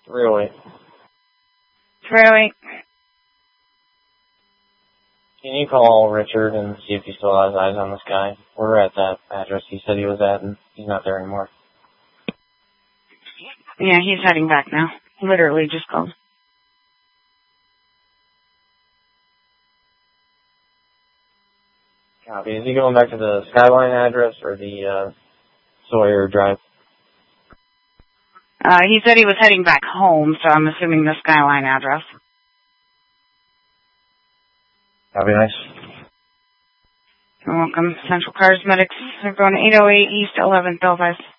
308. 308. Can you call Richard and see if he still has eyes on this guy? We're at that address he said he was at, and he's not there anymore. Yeah, he's heading back now. Literally just called. Copy. Is he going back to the Skyline address or the Sawyer Drive? He said he was heading back home, so I'm assuming the Skyline address. Copy, nice. You're welcome. Central Cars Medics are going to 808 East 11th Belfast.